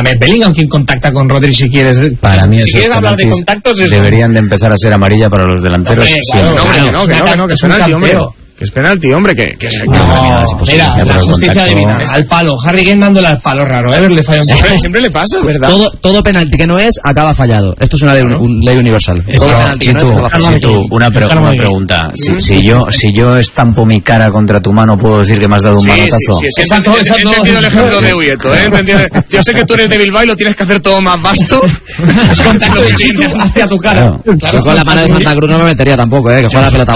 perdóname, Bellingham quien contacta con Rodri si quieres. Para mí, si quieres hablar de contactos, deberían de empezar a ser amarilla para los delanteros. No, que es penalti, hombre. Que es penalti, hombre, mira, la justicia divina, al palo, Harry Kane dándole al palo raro, le falla un siempre le pasa, ¿verdad? Todo penalti que no es, acaba fallado. Esto es una ley, ley universal. Una pregunta. Si yo estampo mi cara contra tu mano, ¿puedo decir que me has dado un manotazo? Sí, he entendido el ejemplo de Uyeto, Yo sé que tú eres de Bilbao y lo tienes que hacer todo más vasto. Es contacto de Chitu hacia tu cara. Claro, con la mano de Santa Cruz no me metería tampoco, que fuera la pelota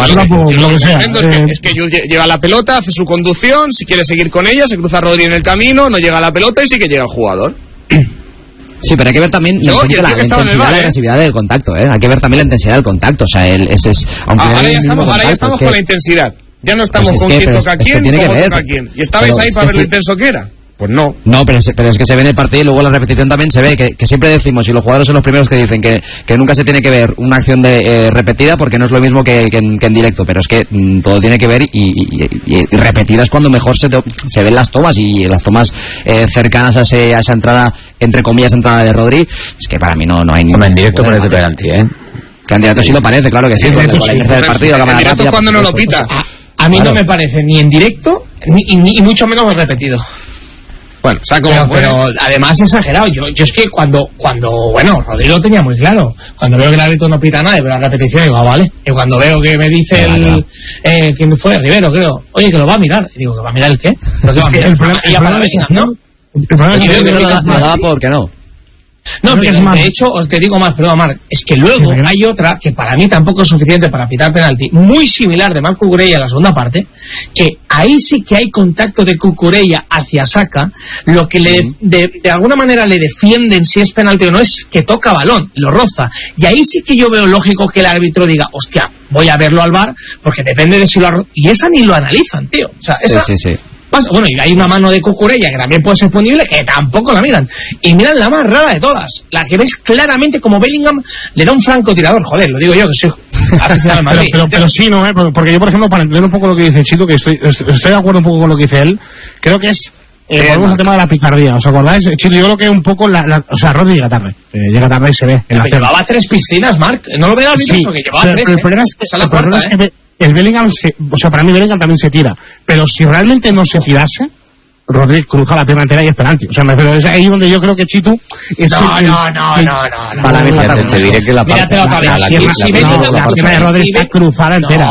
vasca. Es que lleva la pelota, hace su conducción, si quiere seguir con ella, se cruza Rodri en el camino, no llega a la pelota y sí que llega el jugador. Sí, pero hay que ver también la intensidad, la agresividad del contacto, Hay que ver también la intensidad del contacto, o sea, ahora ya estamos con la intensidad. Ya no estamos con quién toca quién, cómo toca quién. ¿Y estabais ahí para ver lo intenso que era? Pues no. No, pero es que se ve en el partido y luego en la repetición también se ve que siempre decimos, y los jugadores son los primeros que dicen que nunca se tiene que ver una acción repetida porque no es lo mismo que en directo, pero es que todo tiene que ver y repetidas cuando mejor se ven las tomas, y las tomas cercanas a esa entrada, entre comillas, entrada de Rodri, es que para mí no hay ningún... En directo parece penalti, Que en directo sí lo parece, claro que sí. En directo cuando no lo pita. A mí no me parece ni en directo ni mucho menos repetido. Bueno, pero además exagerado. Yo es que cuando Rodri lo tenía muy claro. Cuando veo que el árbitro no pita nada y veo la repetición, digo, vale. Y cuando veo que me dice ¿quién fue? Rivero, creo. Oye, que lo va a mirar. Y digo, ¿que va a mirar el qué? ¿Pero qué va a mirar? El problema es que no lo daba porque no. No, pero de hecho, os te digo más, perdón, Marc, es que luego hay otra que para mí tampoco es suficiente para pitar penalti, muy similar de Marc Cucurella en la segunda parte, que ahí sí que hay contacto de Cucurella hacia Saka, lo que de alguna manera le defienden si es penalti o no es que toca balón, lo roza, y ahí sí que yo veo lógico que el árbitro diga, hostia, voy a verlo al VAR, porque depende de si lo ha rozado, y esa ni lo analizan, tío, o sea, esa... Sí. Bueno, y hay una mano de Cucurella que también puede ser punible, que tampoco la miran. Y miran la más rara de todas, la que ves claramente como Bellingham le da un francotirador. Joder, lo digo yo, que soy aficionado al Madrid. pero sí, ¿no? Porque yo, por ejemplo, para entender un poco lo que dice Chito, que estoy de acuerdo un poco con lo que dice él, creo que es... volvemos al tema de la picardía, ¿os acordáis? Chito, yo creo que un poco o sea, Rodri llega tarde y se ve. Llevaba 3 piscinas, Marc, ¿no lo veo al visto? Que llevaba 3, el problema es que el Bellingham, para mí Bellingham también se tira, pero si realmente no se tirase, Rodri cruza la pierna entera y es penalti. O sea, es ahí donde yo creo que Chitu es... No. Te diré que la pierna de Rodri está cruzada entera.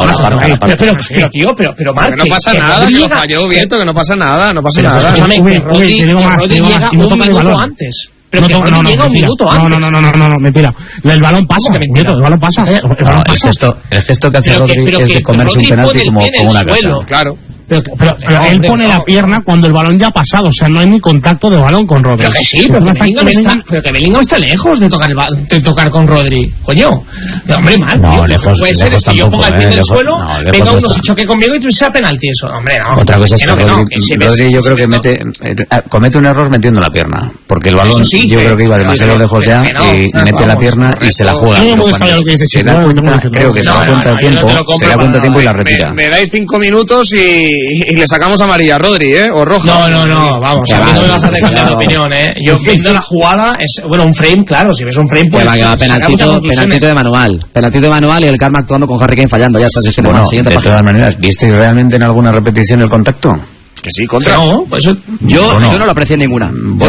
Pero Marc, no pasa nada, que lo falló Vieto, que no pasa nada. Escúchame, que Rodri llega un minuto antes. Pero que no llega un minuto antes. No, mentira. El balón pasa, el balón pasa. El gesto que hace Rodri es de comerse un penalti como una casa. Claro. Pero él pone la pierna cuando el balón ya ha pasado, o sea, no hay ni contacto de balón con Rodri. Pero que sí, pero que Bellingham está lejos de tocar con Rodri. Coño, hombre, mal, tío. Lejos, puede ser es que yo ponga el pie en el suelo, venga uno, se choque conmigo y tú sea penalti eso. Hombre, no. Otra cosa es que Rodri yo creo que comete un error metiendo la pierna, porque el balón yo creo que iba demasiado lejos ya y mete la pierna y se la juega. Creo que se da cuenta de tiempo y la retira. Me dais 5 minutos y le sacamos amarilla a Rodri, o roja. No, vamos, a mí no me vas a hacer cambiar de opinión, Yo viendo la jugada, un frame, claro, si ves un frame, pues... Penaltito de manual y el Karma actuando con Harry Kane fallando, ya está. De todas maneras, ¿visteis realmente en alguna repetición el contacto? Que sí, contra. No, pues yo no lo aprecié en ninguna.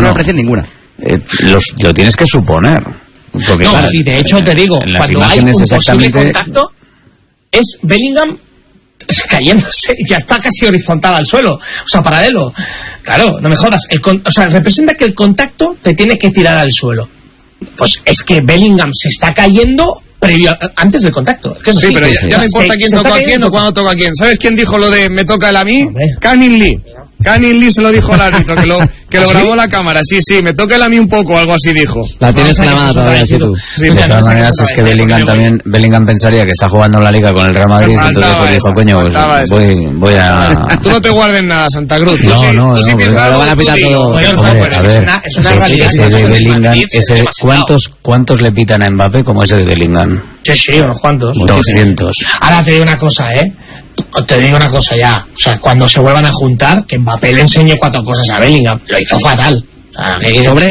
Lo tienes que suponer. Porque, sí, de hecho te digo, cuando hay un posible contacto, es Bellingham cayéndose, ya está casi horizontal al suelo, o sea, paralelo. Claro, no me jodas, representa que el contacto te tiene que tirar al suelo. Pues es que Bellingham se está cayendo antes del contacto. Es que sí, pero ya no importa quién toca a quién o cuándo toca a quién. ¿Sabes quién dijo lo de me toca él a mí? Canning Lee se lo dijo al árbitro, que lo grabó la cámara. Sí, me toca él a mí un poco, algo así dijo. La tienes clavada todavía, sí, tú. De todas maneras, es que Bellingham pensaría que está jugando en la Liga con el Real Madrid, entonces pues dijo, coño, voy a... Tú no te guardes nada, Santa Cruz. No, tú sí piensas lo van a pitar todo. A ver, ese de Bellingham, ¿cuántos le pitan a Mbappé como ese de Bellingham? Sí, unos cuantos. 200. Ahora te digo una cosa, te digo una cosa ya. O sea, cuando se vuelvan a juntar, que Mbappé le enseñe 4 cosas a Bellingham. Lo hizo fatal.